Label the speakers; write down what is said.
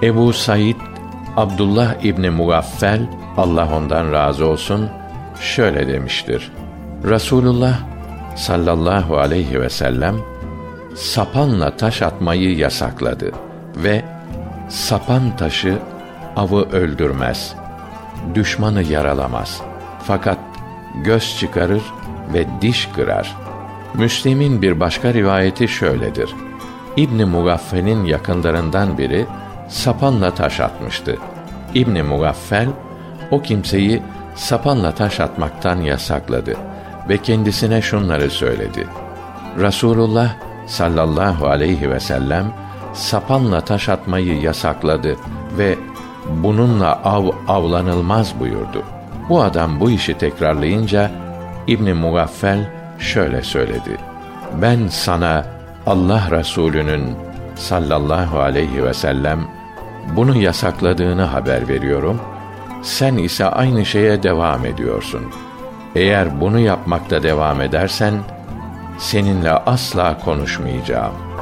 Speaker 1: Ebu Said Abdullah İbni Mugaffel, Allah ondan razı olsun, şöyle demiştir: Resulullah sallallahu aleyhi ve sellem sapanla taş atmayı yasakladı ve sapan taşı avı öldürmez, düşmanı yaralamaz, fakat göz çıkarır ve diş kırar. Müslim'in bir başka rivayeti şöyledir: İbn Mugaffel'in yakınlarından biri sapanla taş atmıştı. İbn Mugaffel o kimseyi sapanla taş atmaktan yasakladı ve kendisine şunları söyledi: Resulullah sallallahu aleyhi ve sellem sapanla taş atmayı yasakladı ve bununla avlanılmaz buyurdu. Bu adam bu işi tekrarlayınca İbn Mugaffel şöyle söyledi: Ben sana Allah Resulü'nün sallallahu aleyhi ve sellem bunu yasakladığını haber veriyorum. Sen ise aynı şeye devam ediyorsun. Eğer bunu yapmakta devam edersen seninle asla konuşmayacağım.